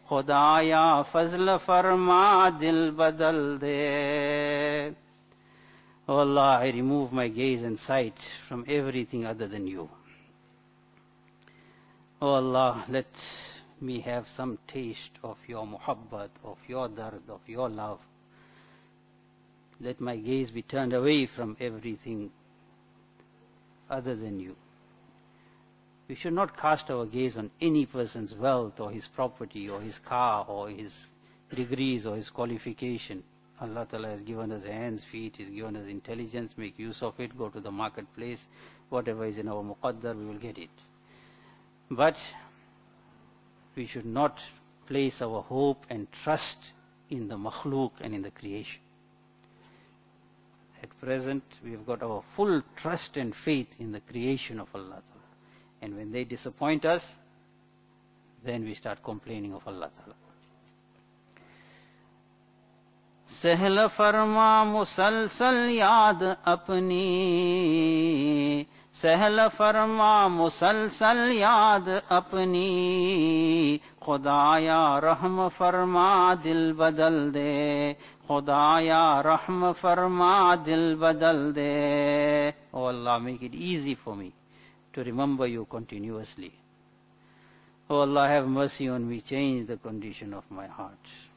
Khudaya fazl farma dil badal de. Oh Allah, I remove my gaze and sight from everything other than you. Oh Allah, let me have some taste of your muhabbat, of your dard, of your love. Let my gaze be turned away from everything other than you. We should not cast our gaze on any person's wealth or his property or his car or his degrees or his qualification. Allah Ta'ala has given us hands, feet, He's given us intelligence, make use of it, go to the marketplace, whatever is in our muqaddar, we will get it. But we should not place our hope and trust in the makhluk and in the creation. At present, we have got our full trust and faith in the creation of Allah Ta'ala. And when they disappoint us, then we start complaining of Allah Ta'ala. Sehla farma musalsal yaad apni, Sehla farma musalsal yaad apni, Khudaya rahm farma dil badal de, Khudaya rahm farma dil badal de. Oh Allah, make it easy for me to remember you continuously. Oh Allah, have mercy on me, change the condition of my heart.